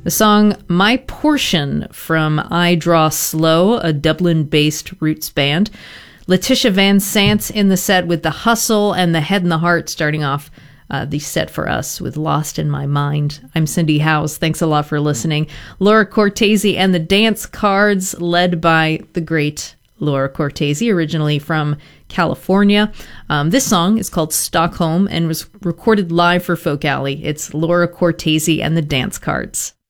The song My Portion from I Draw Slow, a Dublin-based roots band. Letitia Van Sant in the set with The Hustle, and The Head and the Heart starting off the set for us with Lost in My Mind. I'm Cindy Howes. Thanks a lot for listening. Laura Cortese and the Dance Cards, led by the great Laura Cortese, originally from California. This song is called Stockholm and was recorded live for Folk Alley. It's Laura Cortese and the Dance Cards.